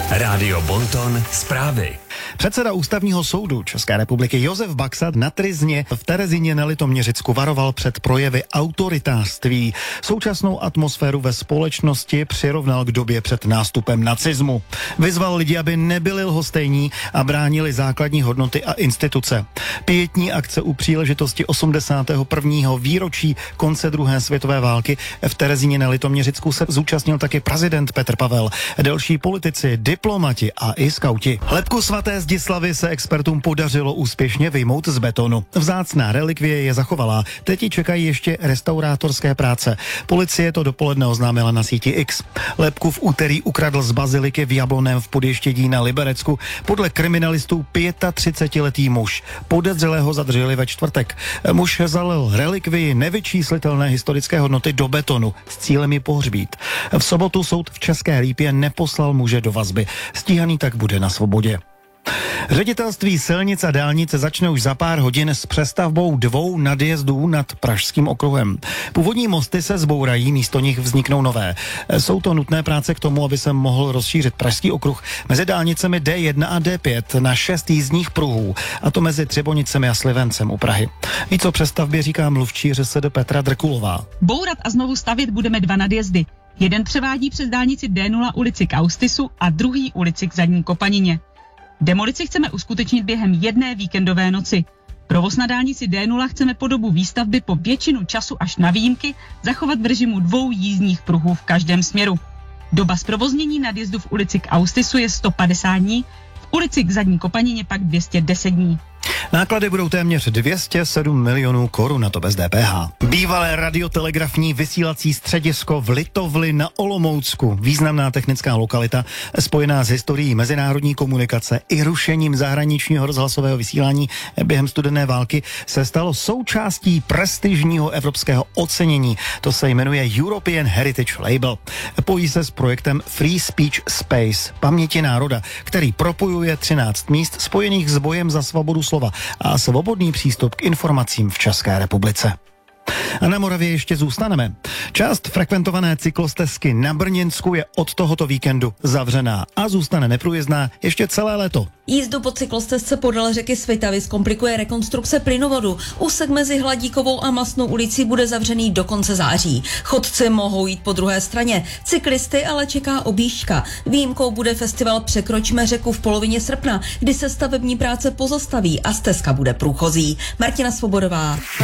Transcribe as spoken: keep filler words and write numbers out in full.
Rádio Bonton zprávy. Předseda Ústavního soudu České republiky Josef Baxa na Tryzně v Terezíně na Litoměřicku varoval před projevy autoritářství. Současnou atmosféru ve společnosti přirovnal k době před nástupem nacismu. Vyzval lidi, aby nebyli lhostejní a bránili základní hodnoty a instituce. Pietní akce u příležitosti osmdesátého prvního výročí konce druhé světové války v Terezíně na Litoměřicku se zúčastnil taky prezident Petr Pavel, další politici, diplomati a i skauti. Lebku svaté Zdislavy se expertům podařilo úspěšně vyjmout z betonu. Vzácná relikvie je zachovalá. Teď ji čekají ještě restaurátorské práce. Policie to dopoledne oznámila na síti X. Lebku v úterý ukradl z baziliky v Jablonném v Podještědí na Liberecku podle kriminalistů třicetiletý muž. Podezřelého zadrželi ve čtvrtek. Muž zalil relikvii nevyčíslitelné historické hodnoty do betonu s cílem ji pohřbít. V sobotu soud v České Lípě neposlal muže do vazby. Stíhaný tak bude na svobodě. Ředitelství silnic a dálnice začne už za pár hodin s přestavbou dvou nadjezdů nad Pražským okruhem. Původní mosty se zbourají, místo nich vzniknou nové. Jsou to nutné práce k tomu, aby se mohl rozšířit Pražský okruh mezi dálnicemi D jedna a D pět na šest jízdních pruhů, a to mezi Třebonicemi a Slivencem u Prahy. Víc o přestavbě říká mluvčí ŘSD Petra Drkulová. Bourat a znovu stavět budeme dva nadjezdy. Jeden převádí přes dálnici D nula ulici k Austisu a druhý ulici k Zadní Kopanině. Demolici chceme uskutečnit během jedné víkendové noci. Provoz na dálnici D nula chceme po dobu výstavby po většinu času až na výjimky zachovat v režimu dvou jízdních pruhů v každém směru. Doba zprovoznění nadjezdu v ulici k Austisu je sto padesát dní, v ulici k Zadní Kopanině pak dvě stě deset dní. Náklady budou téměř dvě stě sedm milionů korun, a to bez D P H. Bývalé radiotelegrafní vysílací středisko v Litovli na Olomoucku, významná technická lokalita, spojená s historií mezinárodní komunikace i rušením zahraničního rozhlasového vysílání během studené války, se stalo součástí prestižního evropského ocenění. To se jmenuje European Heritage Label. Pojí se s projektem Free Speech Space, paměti národa, který propojuje třináct míst spojených s bojem za svobodu slova a svobodný přístup k informacím v České republice. A na Moravě ještě zůstaneme. Část frekventované cyklostezky na Brněnsku je od tohoto víkendu zavřená a zůstane neprůjezdná ještě celé léto. Jízdu po cyklostezce podél řeky Svitavy zkomplikuje rekonstrukce plynovodu. Úsek mezi Hladíkovou a Mastnou ulicí bude zavřený do konce září. Chodci mohou jít po druhé straně. Cyklisty ale čeká objížďka. Výjimkou bude festival Překročme řeku v polovině srpna, kdy se stavební práce pozastaví a stezka bude průchozí. Martina Svobodová.